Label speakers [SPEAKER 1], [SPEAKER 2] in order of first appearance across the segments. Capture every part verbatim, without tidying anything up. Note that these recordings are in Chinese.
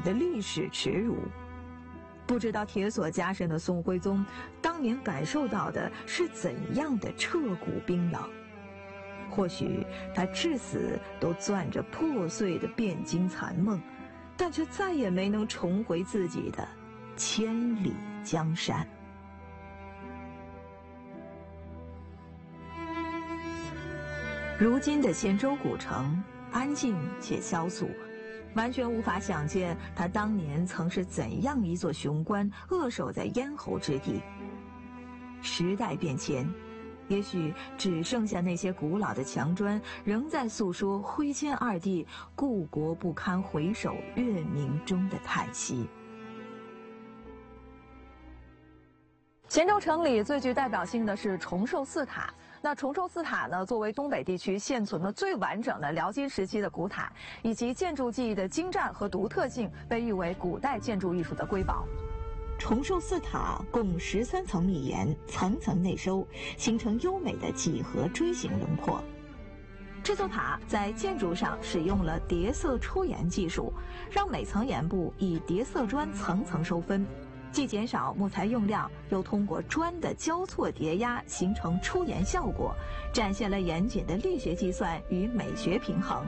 [SPEAKER 1] 的历史耻辱。不知道铁锁枷身的宋徽宗当年感受到的是怎样的彻骨冰冷，或许他至死都攥着破碎的汴京残梦，但却再也没能重回自己的千里江山。如今的仙州古城安静且萧肃，完全无法想见他当年曾是怎样一座雄关，扼守在咽喉之地。时代变迁，也许只剩下那些古老的墙砖，仍在诉说徽钦二帝故国不堪回首月明中的叹息。咸州城里最具代表性的是崇寿寺塔。那崇寿寺塔呢，作为东北地区现存的最完整的辽金时期的古塔，以及建筑技艺的精湛和独特性，被誉为古代建筑艺术的瑰宝。崇寿寺塔共十三层密檐，层层内收，形成优美的几何锥形轮廓。这座塔在建筑上使用了叠色出檐技术，让每层檐部以叠色砖层层收分，既减少木材用量，又通过砖的交错叠压形成出檐效果，展现了严谨的力学计算与美学平衡。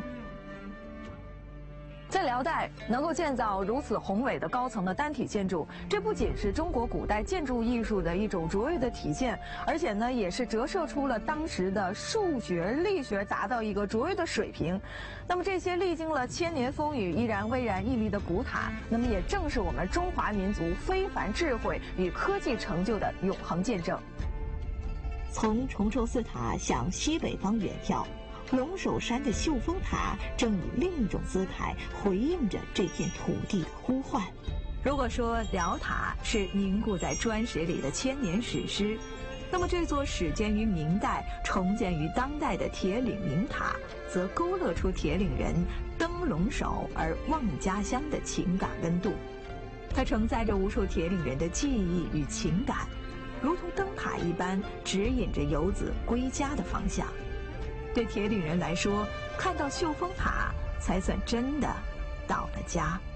[SPEAKER 1] 在辽代能够建造如此宏伟的高层的单体建筑，这不仅是中国古代建筑艺术的一种卓越的体现，而且呢，也是折射出了当时的数学、力学达到一个卓越的水平。那么这些历经了千年风雨依然巍然屹立的古塔，那么也正是我们中华民族非凡智慧与科技成就的永恒见证。从崇寿寺塔向西北方远眺，龙首山的秀峰塔正以另一种姿态回应着这片土地的呼唤。如果说辽塔是凝固在砖石里的千年史诗，那么这座始建于明代、重建于当代的铁岭明塔，则勾勒出铁岭人登龙首而望家乡的情感温度。它承载着无数铁岭人的记忆与情感，如同灯塔一般，指引着游子归家的方向。对铁岭人来说，看到秀峰塔才算真的到了家。